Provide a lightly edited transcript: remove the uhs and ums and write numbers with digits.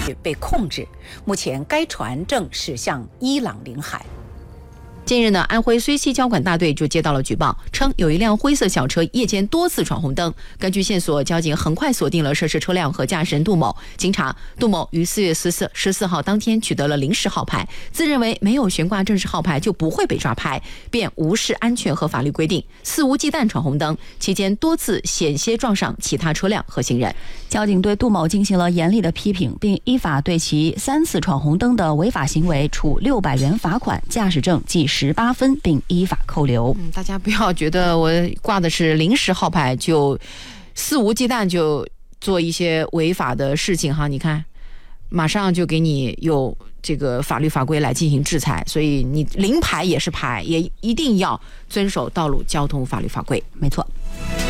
被控制，目前该船正驶向伊朗领海。 近日呢，安徽濉溪交管大队就接到了举报，称有一辆灰色小车夜间多次闯红灯。根据线索，交警很快锁定了涉事车辆和驾驶人杜某。经查，杜某于4月14号当天取得了临时号牌，自认为没有悬挂正式号牌就不会被抓拍，便无视安全和法律规定，肆无忌惮闯红灯，期间多次险些撞上其他车辆和行人。 交警对杜某进行了严厉的批评，并依法对其3次闯红灯的违法行为处600元罚款，驾驶证记18分，并依法扣留。 大家不要觉得我挂的是临时号牌就肆无忌惮就做一些违法的事情哈，你看马上就给你有这个法律法规来进行制裁，所以你临牌也是牌，也一定要遵守道路交通法律法规。 没错。